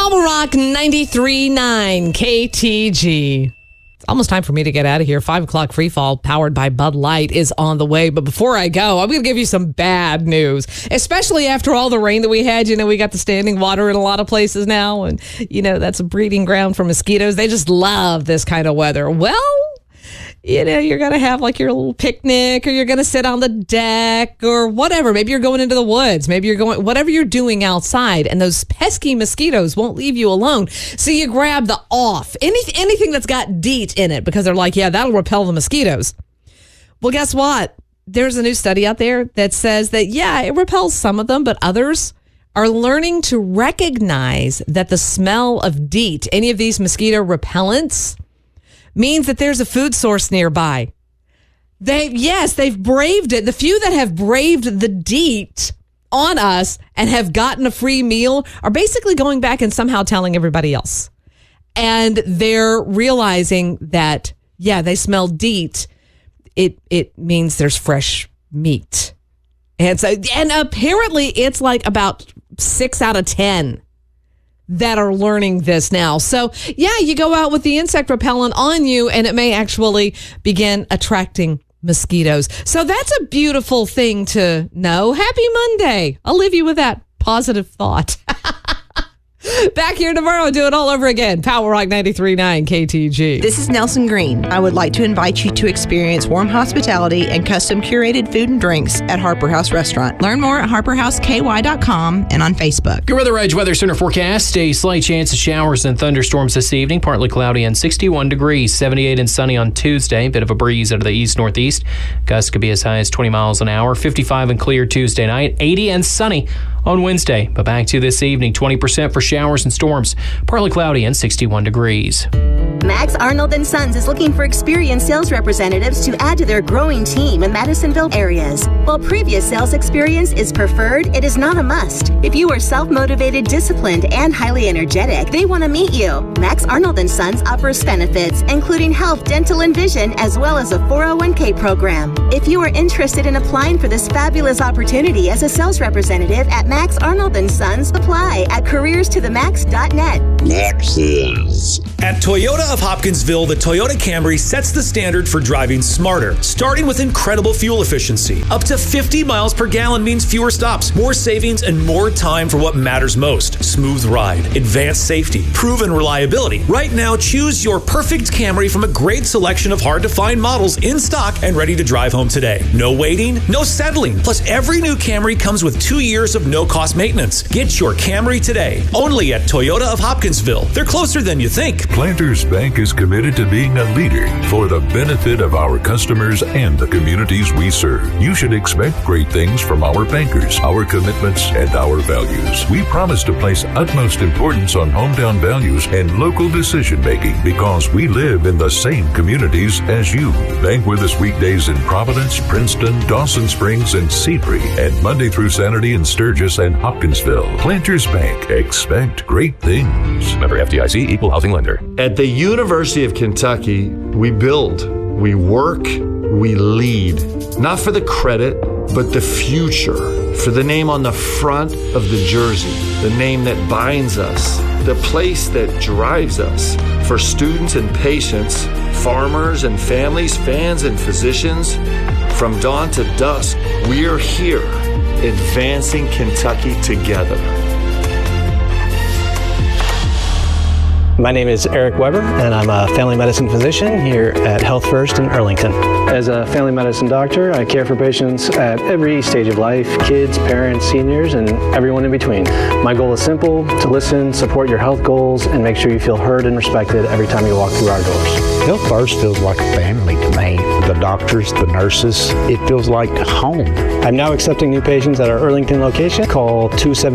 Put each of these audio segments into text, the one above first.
Power Rock 93.9 KTG. It's almost time for me to get out of here. 5 o'clock free fall powered by Bud Light is on the way. But before I go, I'm going to give you some bad news, especially after all the rain that we had. You know, we got the standing water in a lot of places now. And, you know, that's a breeding ground for mosquitoes. They just love this kind of weather. Well, you know, you're going to have like your little picnic, or you're going to sit on the deck or whatever. Maybe you're going into the woods. Maybe you're going, whatever you're doing outside, and those pesky mosquitoes won't leave you alone. So you grab the off, anything that's got DEET in it, because they're like, yeah, that'll repel the mosquitoes. Well, guess what? There's a new study out there that says that, yeah, it repels some of them, but others are learning to recognize that the smell of DEET, any of these mosquito repellents, means that there's a food source nearby. They've braved it. The few that have braved the DEET on us and have gotten a free meal are basically going back and somehow telling everybody else. And they're realizing that, yeah, they smell DEET. It means there's fresh meat. And apparently it's like about 6 out of 10 that are learning this now. So, yeah, you go out with the insect repellent on you, and it may actually begin attracting mosquitoes. So that's a beautiful thing to know. Happy Monday. I'll leave you with that positive thought. Back here tomorrow, do it all over again. Power Rock 93.9 KTG. This is Nelson Green. I would like to invite you to experience warm hospitality and custom curated food and drinks at Harper House Restaurant. Learn more at harperhouseky.com and on Facebook. Your Weather Edge Weather Center forecast: a slight chance of showers and thunderstorms this evening. Partly cloudy and 61 degrees. 78 and sunny on Tuesday. Bit of a breeze out of the east-northeast. Gusts could be as high as 20 miles an hour. 55 and clear Tuesday night. 80 and sunny on Wednesday. But back to this evening, 20% for showers and storms. Partly cloudy and 61 degrees. Max Arnold & Sons is looking for experienced sales representatives to add to their growing team in Madisonville areas. While previous sales experience is preferred, it is not a must. If you are self-motivated, disciplined, and highly energetic, they want to meet you. Max Arnold & Sons offers benefits, including health, dental, and vision, as well as a 401k program. If you are interested in applying for this fabulous opportunity as a sales representative at Max Arnold & Sons, apply at careerstothemax.net. Max's. At Toyota of Hopkinsville, the Toyota Camry sets the standard for driving smarter, starting with incredible fuel efficiency. Up to 50 miles per gallon means fewer stops, more savings, and more time for what matters most. Smooth ride, advanced safety, proven reliability. Right now, choose your perfect Camry from a great selection of hard-to-find models in stock and ready to drive home today. No waiting, no settling. Plus, every new Camry comes with 2 years of no-cost maintenance. Get your Camry today, only at Toyota of Hopkinsville. They're closer than you think. Planters Bank is committed to being a leader for the benefit of our customers and the communities we serve. You should expect great things from our bankers, our commitments, and our values. We promise to place utmost importance on hometown values and local decision-making because we live in the same communities as you. Bank with us weekdays in Providence, Princeton, Dawson Springs, and Seabury, and Monday through Saturday in Sturgis and Hopkinsville. Planters Bank. Expect great things. Member FDIC, Equal Housing Lender. At the University of Kentucky, we build, we work, we lead. Not for the credit, but the future. For the name on the front of the jersey, the name that binds us, the place that drives us. For students and patients, farmers and families, fans and physicians, from dawn to dusk, we're here, advancing Kentucky together. My name is Eric Weber, and I'm a family medicine physician here at Health First in Arlington. As a family medicine doctor, I care for patients at every stage of life, kids, parents, seniors, and everyone in between. My goal is simple: to listen, support your health goals, and make sure you feel heard and respected every time you walk through our doors. Health First feels like a family to me. The doctors, the nurses, it feels like home. I'm now accepting new patients at our Arlington location. Call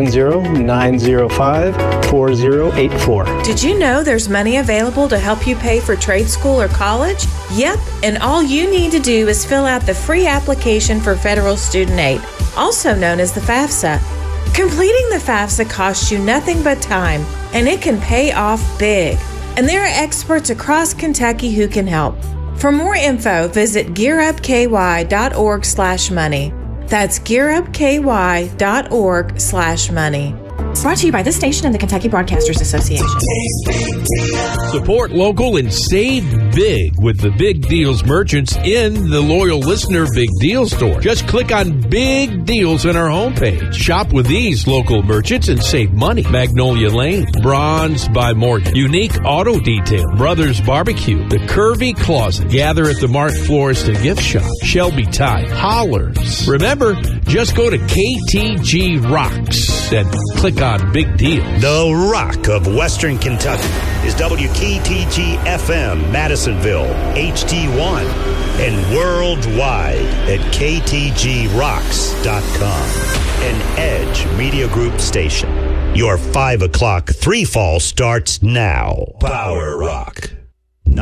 270-905-4084. Did you know there's money available to help you pay for trade school or college? Yep, and all you need to do is fill out the free application for federal student aid, also known as the FAFSA. Completing the FAFSA costs you nothing but time, and it can pay off big. And there are experts across Kentucky who can help. For more info, visit gearupky.org/money. That's gearupky.org/money. Brought to you by this station and the Kentucky Broadcasters Association. Support local and save big with the Big Deals merchants in the Loyal Listener Big Deal Store. Just click on Big Deals on our homepage. Shop with these local merchants and save money. Magnolia Lane, Bronze by Morgan, Unique Auto Detail, Brothers Barbecue, The Curvy Closet, Gather at the Mark Florist and Gift Shop, Shelby Tide, Hollers. Remember, just go to KTG Rocks and click on Big Deals. The Rock of Western Kentucky is WKTG FM, Madisonville, HD1, and worldwide at KTGRocks.com. An Edge Media Group station. Your 5 o'clock 3 fall starts now. Power Rock.